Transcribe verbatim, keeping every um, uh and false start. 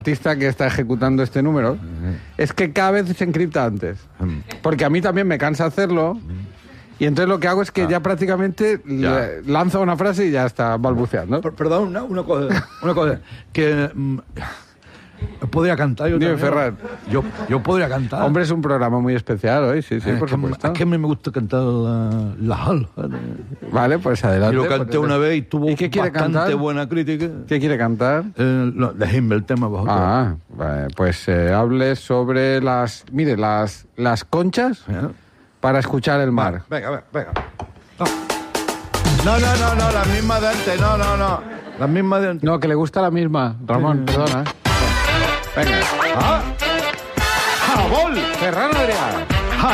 artista que está ejecutando este número es que cada vez se encripta antes. Porque a mí también me cansa hacerlo. Y entonces lo que hago es que ah. ya prácticamente ya. lanzo una frase y ya está balbuceando. Per perdón, una, una cosa. Una cosa. Que... Mm, podría cantar yo Dime, también. Ferran. Yo, yo podría cantar. Hombre, es un programa muy especial hoy, sí, sí, es por que, supuesto. Es que a mí me gusta cantar la, la alfa. Vale, pues adelante. Y lo canté una vez y tuvo ¿Y qué quiere bastante cantar? buena crítica. ¿Qué quiere cantar? Eh, no, déjenme el tema vosotros. Ah, vale, pues eh, hable sobre las... Mire, las, las conchas ¿Eh? para escuchar el mar. Venga, venga, venga. No, no, no, no, la misma de antes, no, no, no. La misma de antes. No, que le gusta la misma, Ramón, sí. perdona. Venga. ¡Ah! ¡Jabol! Ferran Adrià.